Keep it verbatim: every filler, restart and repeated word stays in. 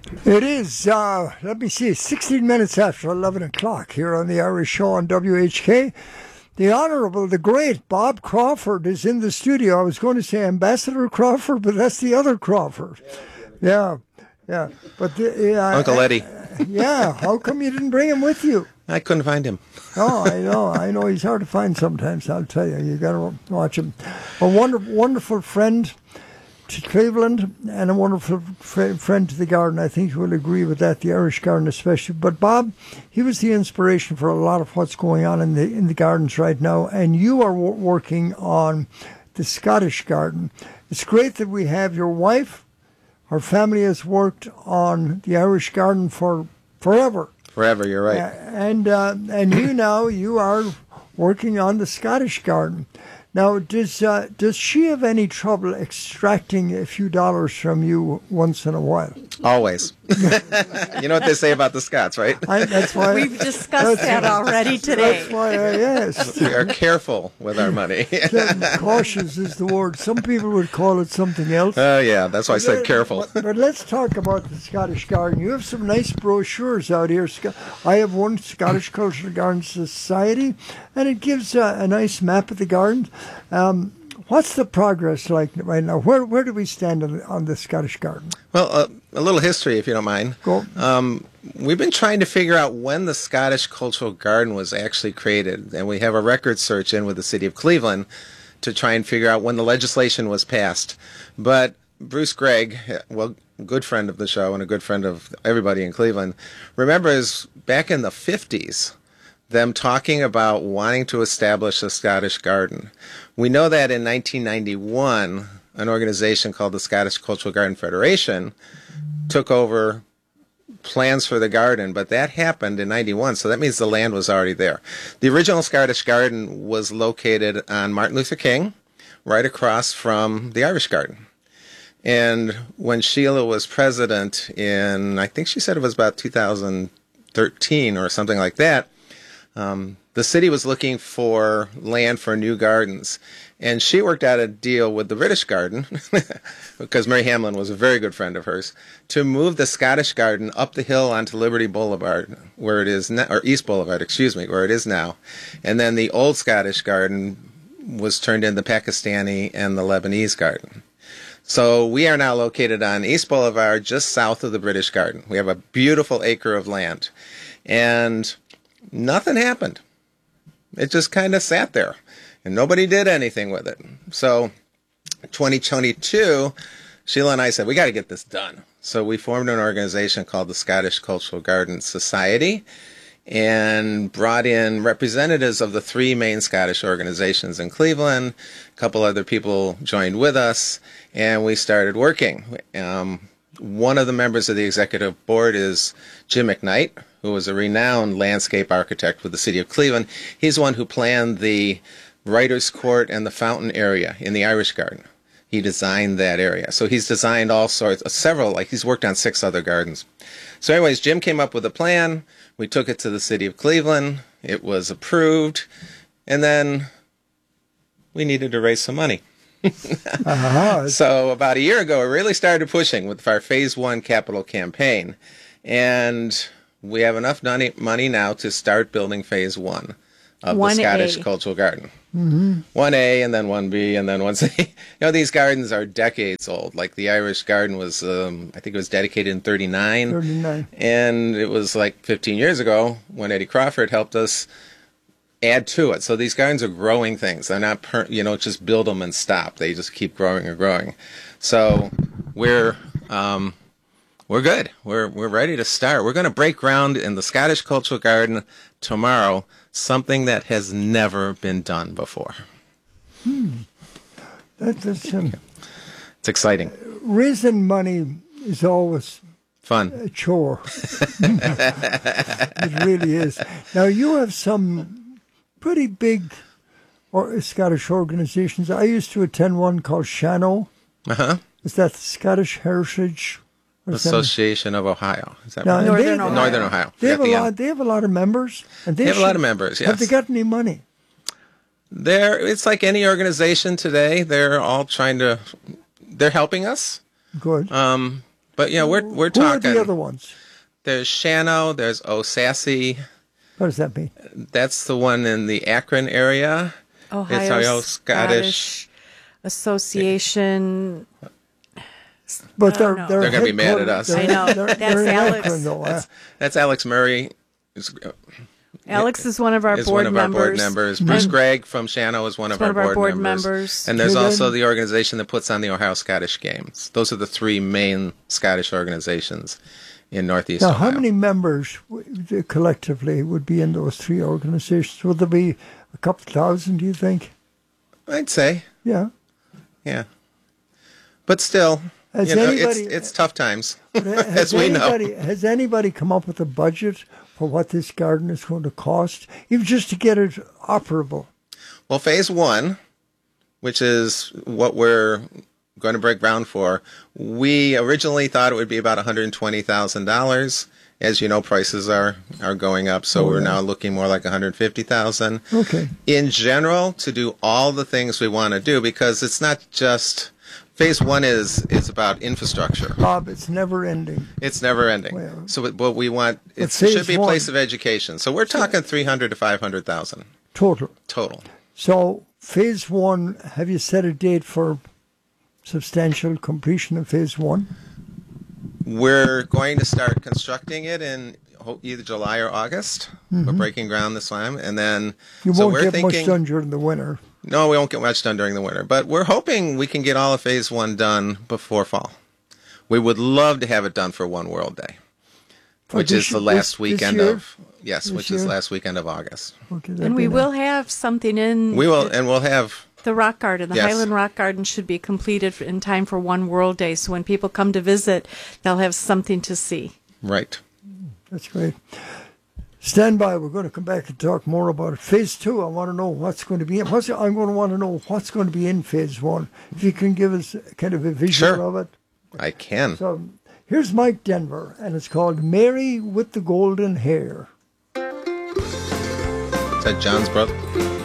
It is, uh, let me see, sixteen minutes after eleven o'clock here on the Irish Show on W H K. The Honourable, the great Bob Crawford is in the studio. I was going to say Ambassador Crawford, but that's the other Crawford. Yeah, yeah. But the, uh, Uncle Eddie. Uh, yeah, how come you didn't bring him with you? I couldn't find him. Oh, I know. I know he's hard to find sometimes, I'll tell you. You got to watch him. A wonderful, wonderful friend to Cleveland and a wonderful fr- friend to the garden. I think you will agree with that, the Irish garden especially. But Bob, he was the inspiration for a lot of what's going on in the in the gardens right now. And you are w- working on the Scottish garden. It's great that we have your wife. Her family has worked on the Irish garden for forever. Forever, you're right. Uh, and uh, and you now, you are working on the Scottish garden. Now, does uh, does she have any trouble extracting a few dollars from you once in a while? Always. You know what they say about the Scots, right? I, that's why We've discussed that already today. That's why I asked. We are careful with our money. Cautious is the word. Some people would call it something else. Oh, uh, yeah, that's why I said careful. But, but let's talk about the Scottish Garden. You have some nice brochures out here. I have one, Scottish Cultural Garden Society, and it gives a, a nice map of the gardens. Um, what's the progress like right now? Where where do we stand on, on the Scottish Garden? Well, uh, a little history, if you don't mind. Go. Um, we've been trying to figure out when the Scottish Cultural Garden was actually created, and we have a record search in with the City of Cleveland to try and figure out when the legislation was passed. But Bruce Gregg, well, a good friend of the show and a good friend of everybody in Cleveland, remembers back in the fifties, them talking about wanting to establish a Scottish garden. We know that in nineteen ninety-one, an organization called the Scottish Cultural Garden Federation took over plans for the garden, but that happened in ninety-one, so that means the land was already there. The original Scottish Garden was located on Martin Luther King, right across from the Irish Garden. And when Sheila was president in, I think she said it was about two thousand thirteen or something like that, Um, the city was looking for land for new gardens, and she worked out a deal with the British Garden, because Mary Hamlin was a very good friend of hers, to move the Scottish Garden up the hill onto Liberty Boulevard, where it is now, or East Boulevard, excuse me, where it is now. And then the old Scottish Garden was turned into the Pakistani and the Lebanese Garden. So we are now located on East Boulevard, just south of the British Garden. We have a beautiful acre of land, and nothing happened. It just kind of sat there, and nobody did anything with it. So twenty twenty-two, Sheila and I said, we got to get this done. So we formed an organization called the Scottish Cultural Garden Society and brought in representatives of the three main Scottish organizations in Cleveland. A couple other people joined with us, and we started working. Um, one of the members of the executive board is Jim McKnight, who was a renowned landscape architect with the City of Cleveland. He's the one who planned the Writers' Court and the fountain area in the Irish Garden. He designed that area. So he's designed all sorts, uh, several, like he's worked on six other gardens. So anyways, Jim came up with a plan. We took it to the City of Cleveland. It was approved. And then we needed to raise some money. uh-huh. So about a year ago, we really started pushing with our Phase One capital campaign. And we have enough money, money now to start building Phase One of the Scottish Cultural Garden. Mm-hmm. one A and then one B and then one C. You know, these gardens are decades old. Like the Irish Garden was, um, I think it was dedicated in thirty-nine. thirty-nine. And it was like fifteen years ago when Eddie Crawford helped us add to it. So these gardens are growing things. They're not, per, you know, just build them and stop. They just keep growing and growing. So we're... Um, We're good. We're we're ready to start. We're going to break ground in the Scottish Cultural Garden tomorrow, something that has never been done before. Hmm. That, that's, um, it's exciting. Raising money is always fun. A chore. It really is. Now, you have some pretty big or, Scottish organizations. I used to attend one called Shano. Uh-huh. Is that the Scottish Heritage Association of Ohio. Is that no, right? Northern they, Ohio. Northern Ohio. They have, a the lot, they have a lot of members. And they, they have should, a lot of members, yes. Have they got any money? They're, it's like any organization today. They're all trying to, they're helping us. Good. Um, But yeah, we're we're Who are talking. the other ones? There's Shano. There's Osassi. What does that mean? That's the one in the Akron area. Ohio, It's Ohio Scottish, Scottish. Association. But I they're don't know. they're, They're gonna be mad at headquartered- us. they're- I know. They're, That's they're in Alex. Akron, though, huh? That's Alex Murray. Is, Alex is one of our is board one of our members. board members. Bruce And Gregg from Shano is one of, one our, of our board board members. members. And there's Okay, also then- the organization that puts on the Ohio Scottish Games. Those are the three main Scottish organizations in Northeast Now, Ohio. how many members w- collectively would be in those three organizations? Would there be a couple thousand, do you think? I'd say, Yeah. yeah. But still, Has you know, anybody- it's, it's tough times, Has as we know. anybody, Has anybody come up with a budget for what this garden is going to cost, even just to get it operable? Well, phase one, which is what we're going to break ground for, we originally thought it would be about one hundred twenty thousand dollars. As you know, prices are, are going up, so Oh, we're yeah. now looking more like one hundred fifty thousand dollars. Okay. In general, to do all the things we want to do, because it's not just phase one is is about infrastructure. Bob, it's never ending. It's never ending. Well, so what we want, it phase should be a one- place of education. So we're talking three hundred to five hundred thousand Total. total. So, phase one, have you set a date for substantial completion of phase one? We're going to start constructing it in ho- either July or August. We're breaking ground this time, and then Mm-hmm. You so won't we're get thinking. much done during the winter. No, we won't get much done during the winter, but we're hoping we can get all of phase one done before fall. We would love to have it done for One World Day, For which this is the year- last this- this weekend year? of yes, This which is year? last weekend of August. Okay, that'd And be we nice. will have something in We will, and we'll have the Rock Garden. The Yes. Highland Rock Garden should be completed in time for One World Day. So when people come to visit, they'll have something to see. right. That's great. Stand by. We're going to come back and talk more about it. Phase two, I want to know what's going to be in. What's, I'm going to want to know what's going to be in phase one. If you can give us kind of a visual Sure. of it. I can. So here's Mike Denver, and it's called Mary with the Golden Hair. Is that John's brother?